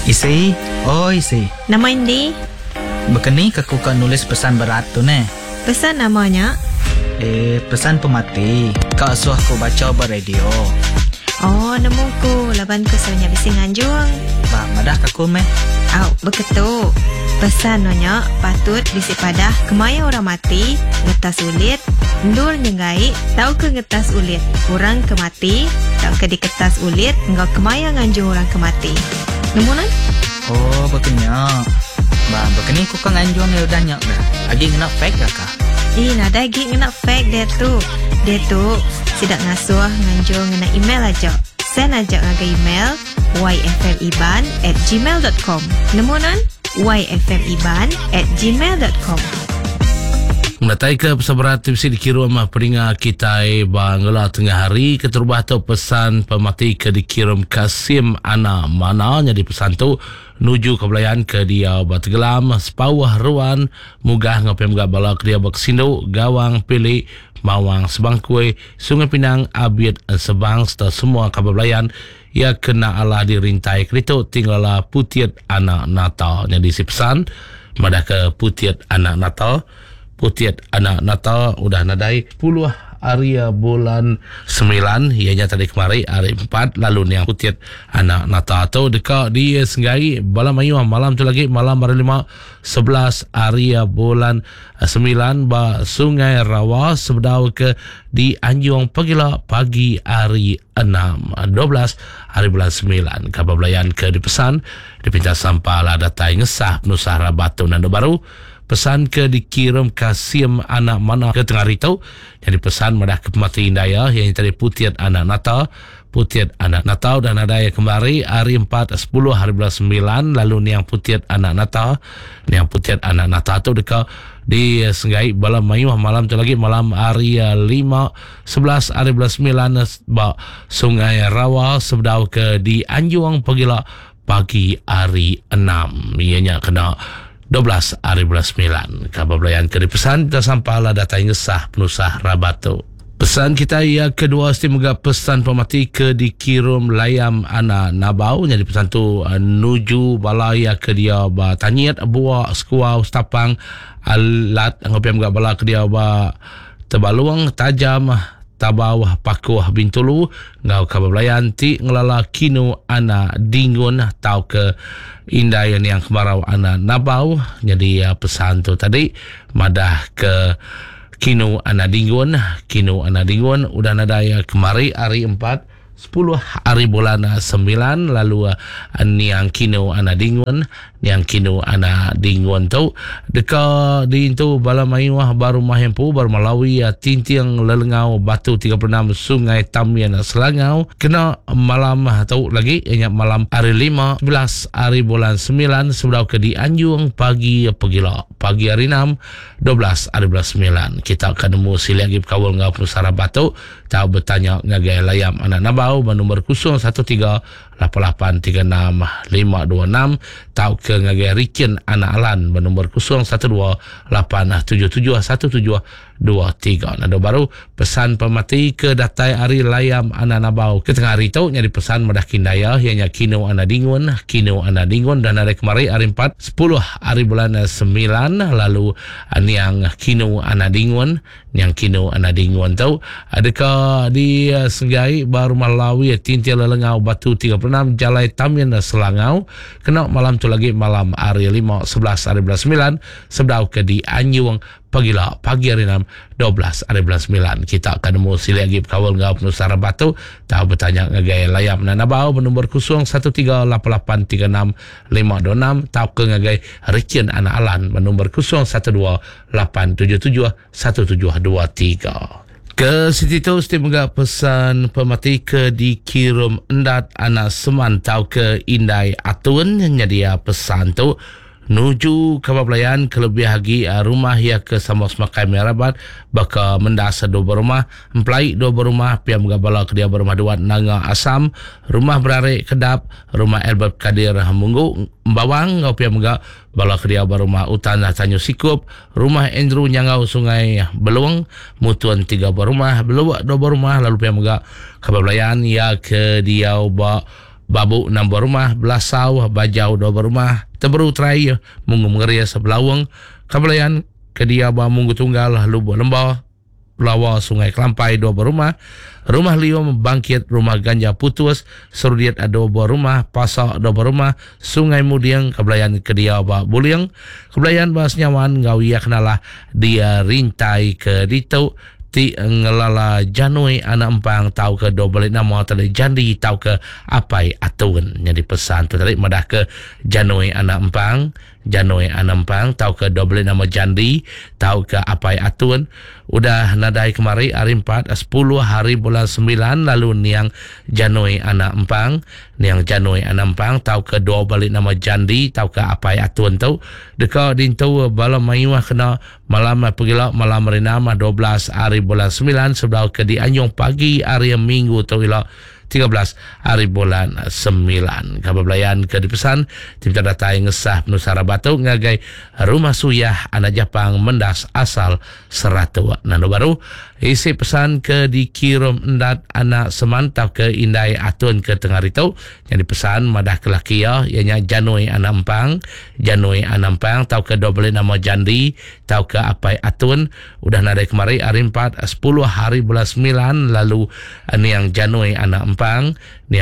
Isi, isi. Nama Indi? Bekeni aku kan nulis pesan berat tu ne. Pesan namanya? Pesan pemati. Kak suah aku baca beradio. Oh, nemuku. Laban ku sebenarnya bisi nganjung. Bah, madah kaku meh. Beketu. Pesan nanya patut bisi padah kemaya orang mati, ngetas ulit, ndur nyengai, tau ke ngetas ulit, orang kemati, tau ke di kertas ulit, enggak kemaya nganjung orang kemati. Nemunan? Oh, bekenya. Bah, bekeni ku kan nganjung ni udah nyak dah. Agi kena fake dah kah? Nada lagi kena fake dia tu. Dia tu sidak ngasuh nganjung ngena email aja. Send aja ngaga email yfmiban@gmail.com. Nemunan? yfmiban@gmail.com. Menatai ke pesan berat mesti dikirim peringat kita bangla tengah hari keterubah tu pesan pemati ke dikirim Kasim Ana Mana jadi pesan tu nuju ke belayan ke dia Batgelam sepawah ruan mugah ngapai mugah bala ke dia Baksindo Gawang Pilih Mawang Sebangkui Sungai Pinang Abid Sebang serta semua kabar belayan ia kena Allah dirintai kerita tinggallah Putiet Anak Natal jadi si pesan madah ke Putiet Anak Natal Putiet Anak Natal udah nadai 10 hari bulan 9 ianya tadi kemari hari 4 lalu yang Putiet Anak Natal tu dekat di Senggai malam ayu malam tu lagi malam hari 5 11 hari bulan 9 ba Sungai Rawa sebedau ke di Anjung Pagila pagi hari 6 12 hari bulan 9 kabar belayan ke dipesan dipinta sampah lah datai ngesah penusah Rabatu Nando Baru pesan ke dikirim Kasim Anak Mana ke tengah hari tu jadi pesan madah ke pemati indaya yang tadi Putiet Anak Natal Putiet Anak Natal dan ada yang kembali hari 4 10 hari bulan 9 lalu ni yang Putiet Anak Natal ni yang Putiet Anak Natal tu dekat di Senggai malam mayu malam tu lagi malam hari 5 11 hari bulan 9 ba Sungai Rawa sebedau ke di Anjung Pagila pagi hari 6 ianya kena 12 hari bulan 9 kabar belayan ke dipesan kita sampailah data ngesah penusah Rabatu pesan kita yang kedua semoga pesan pemati ke dikirim Layam Anak Nabau jadi pesan tu nuju balaya ke dia ba tanyit buah skuau stapang alat ngopi mga bala ke dia ba tebaluang tajam tabawah pakuah bintulu ngau kabar belayan ti ngelala kinu ana dingun tau ke indayan yang kemarau ana nabau jadi pesan tu tadi madah ke kinu ana dingun udah nadaya kemari hari 4 10 hari bulan 9 lalu niang kinu ana dingun tu dekat di itu bala mayuah baru mahempu baru malawi tintiang lelengau batu 36 Sungai Tamian Selangau kena malam atau lagi ingat malam hari 5 11 hari bulan 9 sebelum ke di Anjung pagi pagila pagi hari 6 12 hari bulan 9 kita akan nemu sili lagi kawal ngau penusara batu tahu bertanya ngagai Layam Anak Nabau nomor 0388365526 tahu ke ngagai Rikin Anak Alan bernomor 0128771723 nado baru pesan pemati ke datai hari Layam Anak Nabau ke tengah hari tu nyari pesan madah kindaya ianya kinu ana dingun dan hari kemari hari 4 10 hari bulan 9 lalu niang kinu ana dingun tu adakah di Senggai baru Malawi tintia lelengau batu 36 Jalai Tamian Selangau kena malam tu lagi malam hari 5 11 hari bulan 9 sebedau ke di Anjung Pagila pagi hari 6 12 hari bulan 9 kita akan nemu sili lagi kawal ngau penusara batu tahu bertanya ngagai Layam Anak Nabau bernomor 0138365526 tahu ke ngagai Rikin Anak Alan bernomor 0128771723 ke situ semoga pesan pemati ke dikirim Endat Anak Seman tahu ke Indai Atun jadi pesan tu nuju kabar belayan kelebih lagi rumah ya ke sama semakai merabat baka mendasa do berumah emplai do berumah pia megabala ke dia berumah duat Nanga Asam rumah Berare Kedap rumah Albert Kadir Munggu Mbawang ngau pia mega bala ke dia berumah Utan Tanyo Sikup rumah Andrew Nyangau Sungai Beluang Mutuan 3 berumah Beluak do berumah lalu pia mega kabar belayan ya ke dia ba Babu 6 buah rumah, Belasau, Bajau 2 buah rumah, Teberu Terai, Munggu Mengeria Sebelawang, Kabelayan Kedia Ba Munggu Tunggal, Lubuk Lembah, Pelawa Sungai Kelampai 2 buah rumah, Rumah Liom Bangkit, Rumah Ganja Putus, Serudiat 2 buah rumah, Pasak 2 buah rumah, Sungai Mudiang, Kabelayan Kedia Ba Buliang, Kabelayan Ba Senyawan, Ngawia Kenalah dia rintai ke Dito, Ti ngelala Janui anak empang tahu ke dua balik nama tadi jandi tahu ke apai atun yang dipesan tu tadi madah ke Janui anak empang tahu ke dua balik nama jandi tahu ke apai atun udah nadai kemari hari 4 10 hari bulan 9 lalu niang Janui anak empang tahu ke dua balik nama jandi tahu ke apai atun tu dekat dintu bala mayuah kena malam pergilah malam renama 12 hari bulan 9 sebelah ke di Anjong pagi hari Minggu tu ialah 13 hari bulan 9 kabelayan ke dipesan tim datai ngesah penusara batu ngagai rumah suyah anak Japang mendas asal Seratu nando baru isi pesan ke dikirim endat anak semantap ke indai atun ke tengah itu yang dipesan madah ke laki ya ianya Janui anak empang tahu ke double nama jandi tahu ke apai atun udah nadai kemari hari 4 10 hari bulan 9 lalu niang Janui anak empang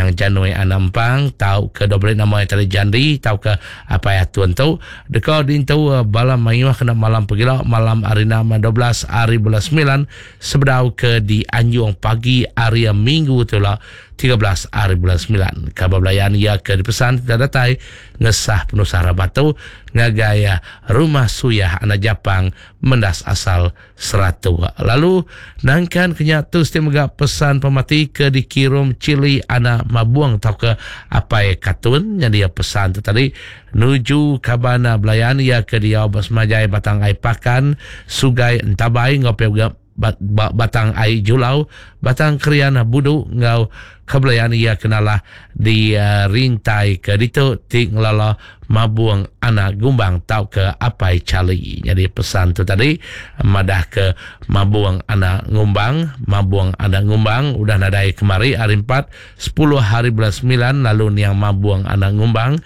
tahu ke double nama tadi jandi tahu ke apai atun tu dekat dintu bala mayuah kena malam pergilah malam hari 12 hari bulan 9 sebedau ke di Anjung pagi hari Minggu tu lah 13 hari bulan 9 kabelayan ia ke dipesan tidak datai ngesah penusara batu ngagaya rumah suyah anak Japang mendas asal Seratu lalu nangkan kenyatu setiap pesan pemati ke dikirim cili anak mabuang tau ke apai katun yang dia pesan tu tadi nuju kabana belayan ia ke dia basmajai batang ai pakan sugai entabai ngopi batang ai julau batang kriana budu ngau kabelayan ia kenalah di rintai ke ditu ting lala mabuang anak gumbang tau ke apai cali jadi pesan tu tadi madah ke mabuang anak ngumbang udah nadai kemari hari 4 10 hari bulan 9 lalu niang mabuang anak ngumbang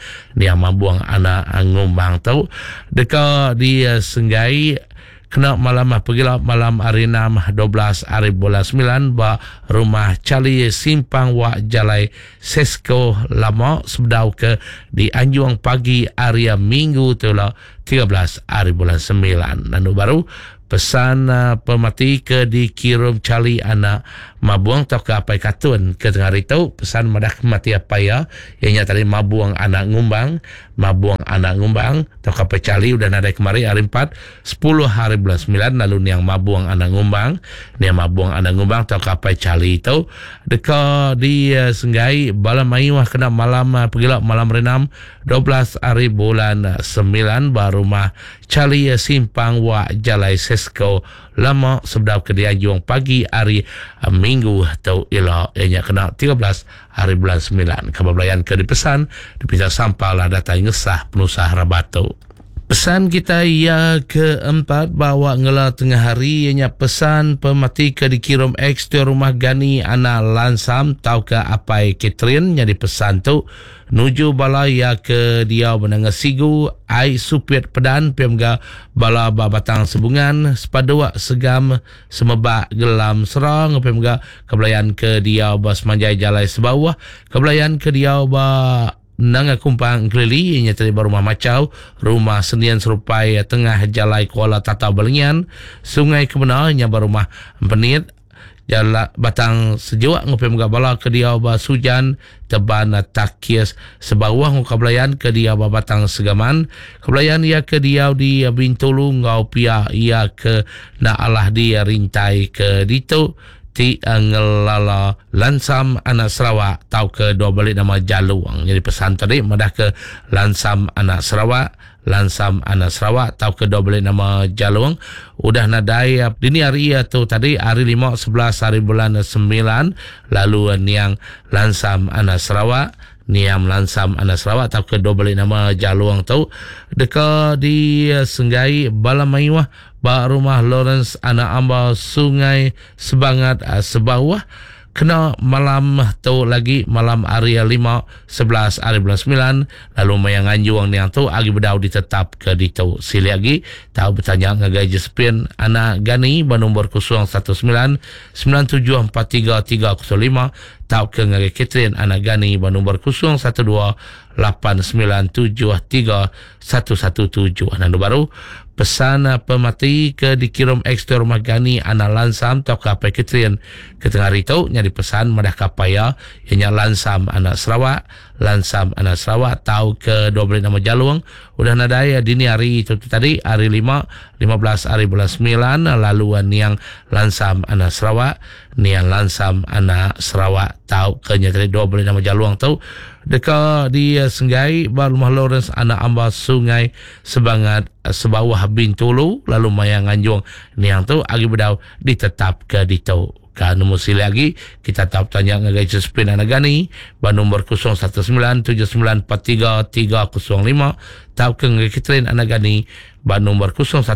tau dekat di Senggai kena malam pergilah malam hari 6 12 hari bulan 9 ba rumah cali simpang wak jalai Sesko lama sebedau ke di Anjuang pagi hari Minggu tu lah 13 hari bulan 9 nanu baru pesan pemati ke dikirim cali anak mabuang tau ke apai katun ke tengah itu pesan madah mati apa ya ianya tadi mabuang anak ngumbang tau ke apai cali udah nadai kemari hari 4 10 hari bulan 9 lalu niang mabuang anak ngumbang tau ke apai cali itu dekat di Senggai bala mayuah kena malam pergilah malam renam 12 hari bulan 9 baru rumah cali simpang wak jalai Sesko lama sebedau ke dia juang pagi hari Minggu atau ialah ianya kena 13 hari bulan 9 kabelayan ke dipesan dipisah sampah lah datang ngesah penusah Rabatu. Pesan kita ia keempat bawa ngela tengah hari ianya pesan pemati ke dikirim ekstra rumah gani anak lansam tau ke apai Catherine jadi pesan tu nuju bala ia ke dia benang sigu ai supiat pedan pemga bala batang sebungan sepadua segam semebak gelam serang pemga kabelayan ke dia bas manjai jalai sebawah kabelayan ke dia nanga kumpang kelili ianya tadi rumah Macau rumah Senian Serupai tengah jalai Kuala Tata Belengian sungai kebenarnya rumah Penit jala batang sejuak ngopi mga bala ke dia sujan teban takias sebawah ngokabelayan ke dia batang segaman kabelayan ia ke dia di Bintulu ngau pia ia ke na Allah dia rintai ke ditu ti ngelala lansam anak Sarawak tau ke dua balik nama Jaluang jadi pesan tadi madah ke lansam anak Sarawak tau ke dua balik nama Jaluang udah nadai dini hari tu tadi hari 5 11 hari bulan 9 lalu niang lansam anak Sarawak tau ke dua balik nama Jaluang tu dekat di Senggai bala mayuah ba rumah Lawrence anak Amba Sungai Sebangat sebawah kena malam tu lagi malam hari 5 11 hari bulan 9 lalu mayang anjuang ni tu agi bedau ditetap ke ditu sili lagi tahu bertanya ngagai Jespin anak Gani bernombor 019 9743305 tahu ke ngagai Catherine anak Gani bernombor 012 8973117 anak baru pesan pemati ke dikirim ekstra rumah Gani anak lansam tau kapai Catherine ke tengah hari tu nyari pesan madah kapaya ianya lansam anak Sarawak tahu ke 12 nama Jaluang udah nadai dini hari itu tadi hari 15 hari bulan 9 laluan yang lansam anak Sarawak tahu ke nyari 12 nama Jaluang tu dekat di Senggai Rumah Lawrence anak amba sungai sebangat sebawah Bintulu lalu mayang anjung ni yang tu agi bedau ditetap ke ditu kan musi lagi kita tahu tanya ngagai Jespin anak Gani bernombor 011979430305 tahu ke ngagai Catherine anak Gani bernombor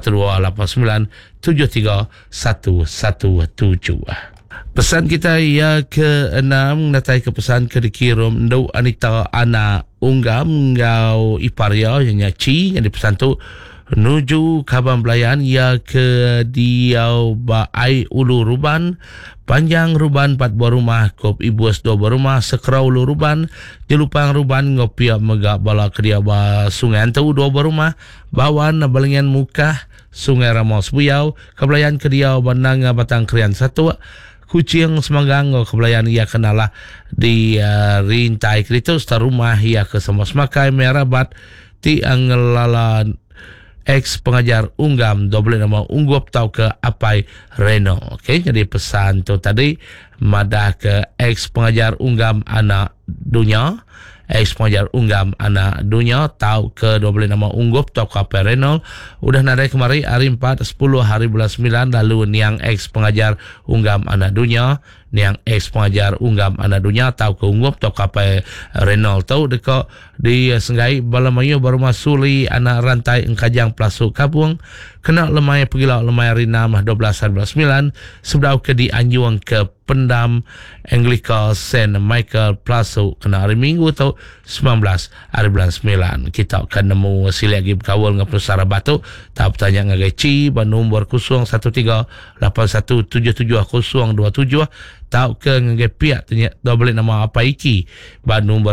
011289731117 pesan kita ya ke-6 natai ke pesan ke dikirim Ndau Anita anak Unggam ngau Iparia yang Ci yang dipesan tu nuju Kabang Belayan ya ke Diau Baai Ulu Ruban panjang Ruban 4 buah rumah kop Ibuas 2 buah rumah Sekerau Ulu Ruban Jelupang Ruban Ngopia Megak Bala Kedia Ba Sungai Antau 2 buah rumah Bawan Balengian Mukah Sungai Ramos Buyau Kebelayan Kediau Bandang Batang Krian 1 Kucing Semanggang Kebelayan ia kenalah di Rintai Krito Star rumah ia ke Semas Makai Merabat Ti Angelalan ex pengajar Unggam double nama Unggup tau ke Apai Reno. Okey, jadi pesan tu tadi madah ke ex pengajar Unggam anak dunia, ex pengajar Unggam anak dunia tau ke double nama Unggup tau ke Apai Reno. Udah nadai kemari hari 4 10 hari bulan 9 lalu niang ex pengajar Unggam anak dunia, niang ex pengajar Unggam anak dunia tau ke Unggup tau ke Apai Reno tau dekat di Senggai Balamayu baru masuli anak rantai Engkajang Pelasu Kabuang kena lemai pergilah lemai Rina mah 12 hari 9 sebelum ke di Anjuang ke Pendam Anglican Saint Michael Pelasu kena hari Minggu tau 19 hari bulan 9 kita akan nemu sili lagi berkawal dengan Penusara Batu tak bertanya ngagai Ci bernombor 011381770027 tau ke ngagai pihak tanya double nama apa iki bernombor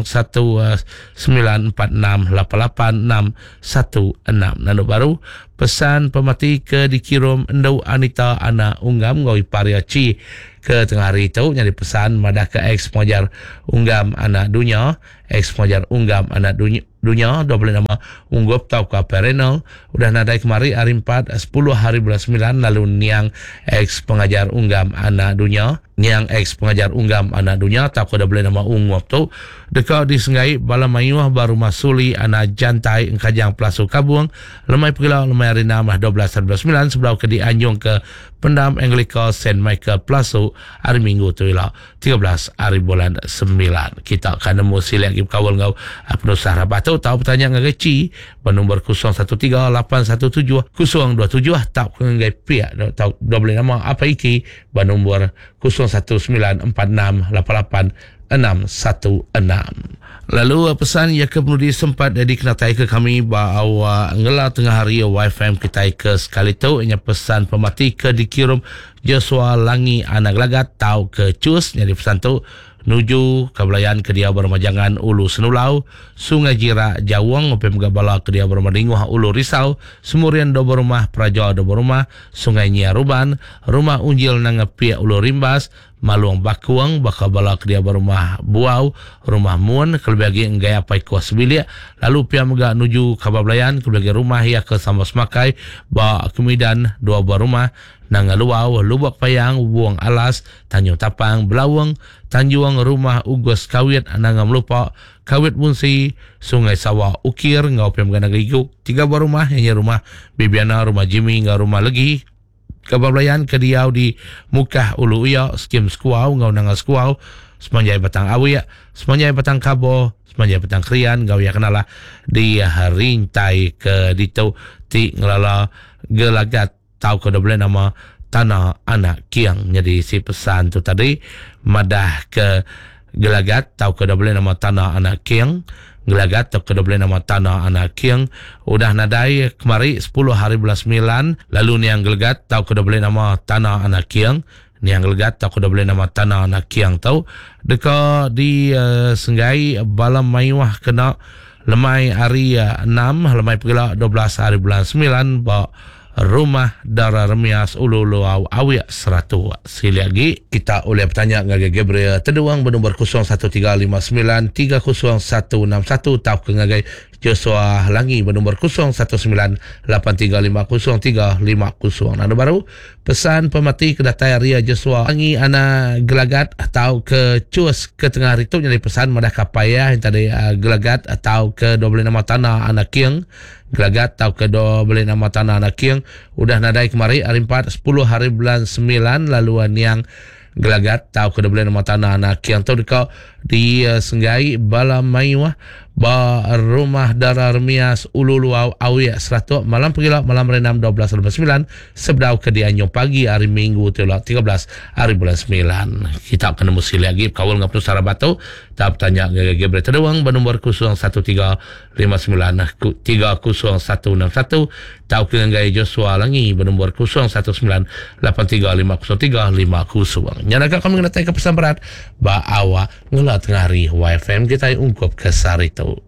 0194688616 nando baru pesan pemati ke dikirim Ndau Anita anak Unggam ngoi Paria Ci ke tengah hari itu nyari pesan madah ke ex pengajar Unggam anak dunia, ex pengajar Unggam anak dunia double nama Unggup tau ke Apai Renal udah nadai kemari hari 4 10 hari bulan 9 lalu niang ex pengajar Unggam anak dunia, niang ex pengajar Unggam anak dunia tau ke double nama Unggup tu dekat di Senggai Balamayuh baru masuli anak jantai Engkajang Pelasu Kabuang lemai pergilah lemai hari mah 12 hari bulan 9 sebelah ke di Anjung ke Pendam Anglican Saint Michael Pelasu hari Minggu tu ialah 13 hari bulan 9 kita akan nemu sili lagi kawal ngau Penusara Batu tahu bertanya ngagai Ci bernombor 0113817027 tahu ngagai pihak tahu double nama apa iki bernombor 0194688616 lalu pesan ia ke penudi sempat jadi kena tai ke kami bahawa ngela tengah hari YFM kita ke sekali tu ianya pesan pemati ke dikirim Joshua Langi anak lagat tahu ke cus jadi pesan tu nuju Kebelayan ke dia Bermajangan Ulu Senulau Sungai Jira Jawang Upi Megabala ke dia Bermadinguh Ulu Risau Semurian Dobo Rumah Praja Dobo Rumah Sungai Nyia Ruban Rumah Unjil Nangepia Ulu Rimbas Maluang Bakuang Bakabala ke dia Berumah Buau Rumah Muan kelebagi Enggaya Pai Kuas Bilik lalu pia mega nuju Kabablayan kelebagi rumah ia ke Sambas Makai ba Kemidan 2 buah rumah Nangaluau, Lubak Payang, Buang Alas, Tanjung Tapang, Belawang, Tanjuang, Rumah Ugos Kawit, Nangam Lupa, Kawit Bunsi, Sungai Sawah Ukir, Ngau Pem Gana Giguk, 3 buah rumah, hanya rumah Bibiana, Rumah Jimmy, Ngau Rumah Legi, Kabablayan Kediau di Mukah Ulu Uya, Skim Skuau, Ngau Nangal Skuau, Semanjai Batang Awia, Semanjai Batang Kabo, Semanjai Batang Krian, Ngau ya kenalah di Rintai ke Dito, Ti Ngelala Gelagat, tahu ke double nama tanah anak kiang. Jadi si pesan tu tadi madah ke Gelagat tau ke dah boleh nama tanah anak kiang. Gelagat tau ke dah boleh nama tanah anak kiang. Udah nadai kemari 10 hari bulan 9. Lalu ni yang Gelagat tau ke dah boleh nama tanah anak kiang. Ni yang Gelagat tau ke dah boleh nama tanah anak kiang tau. Deka di Senggai Balam Mayuah kena lemai hari 6, lemai pergelak 12 hari bulan 9 ba Rumah Dara Remias Ulu Awiak 100. Sekali lagi kita boleh bertanya dengan Gabriel Teduang bernombor 0159301161 tau ke ngagai Joshua Langi bernombor 0198350350. Nada baru pesan pemati kedatai Ria Joshua Langi ana Gelagat atau ke Cus ke tengah hari tu jadi pesan madah kapaya yang tadi Gelagat atau ke 26 tanah anak kiang. Gelagat tau ke boleh nama tanah anak kiang. Udah nadai kemari hari 4 10 hari bulan 9. Laluan yang Gelagat tau ke boleh nama tanah anak kiang tau dekat di Senggai Balam Mayuah ba Rumah Dara Remias Ulu Awiak 100 malam pergilah malam renam 12 bulan 9 sebedau ke di Anjong pagi hari Minggu 13 hari bulan 9. Kita akan mesti lagi kawal ngapun Sarah Batu tak tanya Gabriel Teduang bernombor 0135930161 tau ke ngai Joshua Langi bernombor 0198350350. Nyanakan kami ngenatai ke pesan berat ba awa ngelat ngari YFM kita ungkap ke Sarito.